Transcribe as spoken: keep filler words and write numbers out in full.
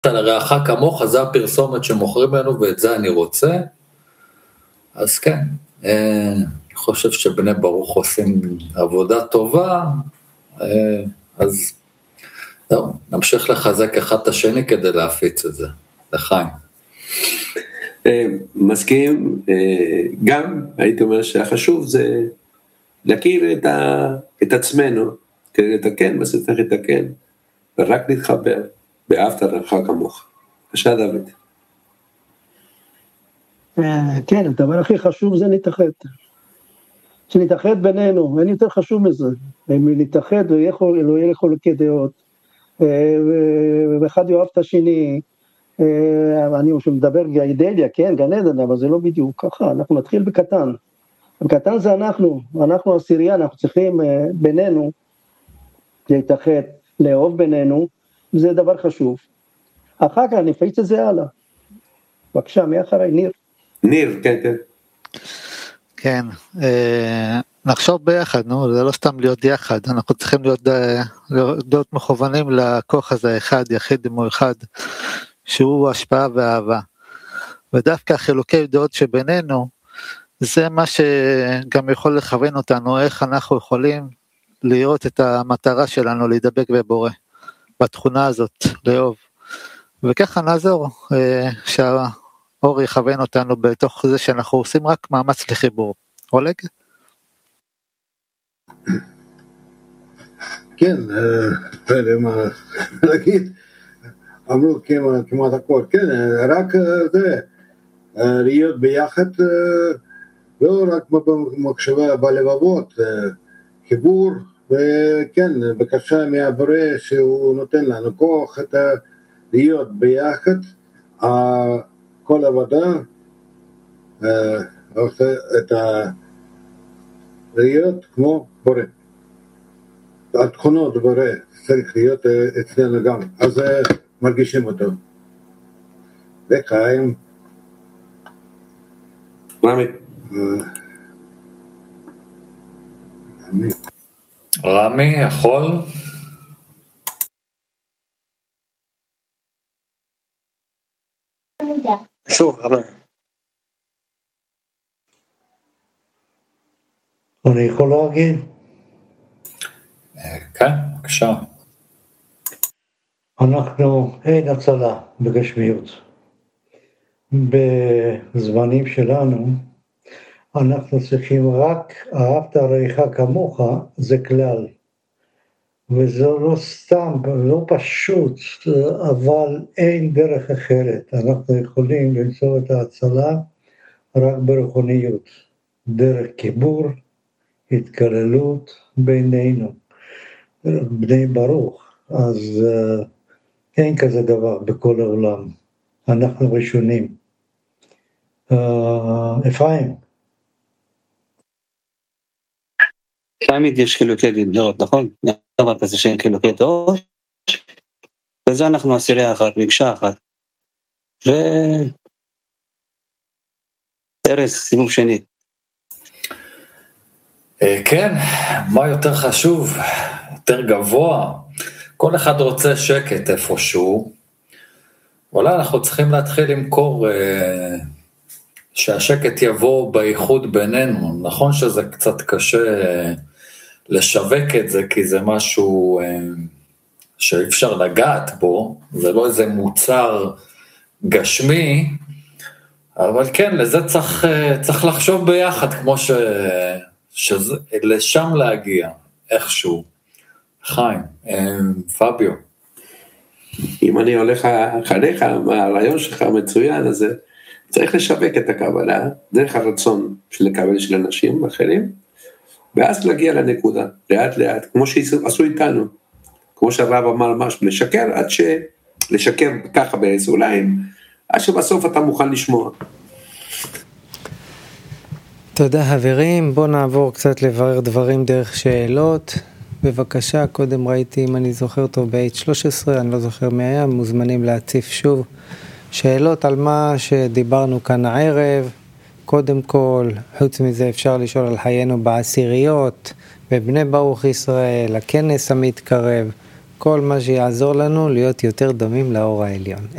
לרעך כמוך, זה הפרסומת שמוכרים לנו, ואת זה אני רוצה. אז כן, אני חושב שבני ברוך עושים עבודה טובה, אז טוב, נמשיך לחזק אחד את השני כדי להפיץ את זה, לחיים. מסכים, גם הייתי אומר שהחשוב זה להכיר את, ה, את עצמנו, כדי לתקן מה שצריך לתקן, ורק להתחבר, באהבת לרעך כמוך. בבקשה דוד. כן, הדבר הכי חשוב זה להתאחד. שנתאחד בינינו, אין יותר חשוב מזה. אם נתאחד לא יהיה חילוקי דעות, ואחד יאהב את השני, אני מדבר גאידליה, כן, גן עדן, אבל זה לא בדיוק ככה, אנחנו נתחיל בקטן. בקטן זה אנחנו, אנחנו עשירייה, אנחנו צריכים בינינו להתאחד, לאהוב בינינו, וזה דבר חשוב. אחר כך נפיץ את זה הלאה. בבקשה, מי אחריי? ניר. ניר, כן, כן. כן, נחשוב ביחד, נו, זה לא סתם להיות יחד, אנחנו צריכים להיות, להיות מכוונים לכוח הזה, אחד, יחיד כמו אחד, שהוא השפעה ואהבה. ודווקא חילוקי דעות שבינינו, זה מה שגם יכול לכוון אותנו, איך אנחנו יכולים לראות את המטרה שלנו, להידבק בבורא, בתכונה הזאת, לאהוב. וככה נעזור, שהאור יכוון אותנו בתוך זה שאנחנו עושים רק מאמץ לחיבור. אולג? כן, מה להגיד, אמרו כמעט הכל, כן, רק זה, להיות ביחד, לא רק במחשבה בלבבות, חיבור, וכן, בקשה מהבורא שהוא נותן לנו כוח, להיות ביחד, כל עבודה, עושה את להיות כמו בורא. התכונות בורא צריך להיות אצלנו גם, אז מרגישים אותו. וחיים. רמי. רמי, יכול? שוב, רמי. אני יכול להגיד? כן, בבקשה. אנחנו, אין הצלה בגשמיות. בזמנים שלנו, אנחנו צריכים רק אהבת לרעך כמוך, זה כלל. וזה לא סתם, לא פשוט, אבל אין דרך אחרת. אנחנו יכולים למצוא את ההצלה רק ברוחניות, דרך חיבור, התקללות בינינו, בני ברוך. אז uh, אין כזה דבר בכל העולם, אנחנו ראשונים. uh, אפרים. תמיד יש חילוקי דעות, נכון? דבר כזה שאין חילוקי דעות, וזה אנחנו עשירייה אחת, מקשה אחת. ו... ארז, סיבוב שני. כן, מה יותר חשוב, יותר גבוה, כל אחד רוצה שקט איפשהו, אולי אנחנו צריכים להתחיל למכור שהשקט יבוא בייחוד בינינו, נכון שזה קצת קשה לשווק את זה, כי זה משהו שאי אפשר לגעת בו, זה לא איזה מוצר גשמי, אבל כן, לזה צריך, צריך לחשוב ביחד, כמו ש... שזה, לשם להגיע, איכשהו. חיים, פביו. אם אני הולך אחריך, הרעיון שלך מצוין, אז צריך לשווק את הקבלה, דרך הרצון של לקבל של אנשים אחרים, ואז להגיע לנקודה, לאט לאט, כמו שעשו איתנו, כמו שהרב אמר משהו, לשקר עד ש... לשקר ככה באזוליים, עד שבסוף אתה מוכן לשמוע. תודה חברים, בואו נעבור קצת לברר דברים דרך שאלות. בבקשה, קודם ראיתי אם אני זוכר טוב ב-אייץ' שלוש עשרה, אני לא זוכר מי היה, מוזמנים להציף שוב. שאלות על מה שדיברנו כאן הערב, קודם כל, חוץ מזה אפשר לשאול על חיינו בעשיריות, בבני ברוך ישראל, הכנס המתקרב, כל מה שיעזור לנו להיות יותר דומים לאור העליון.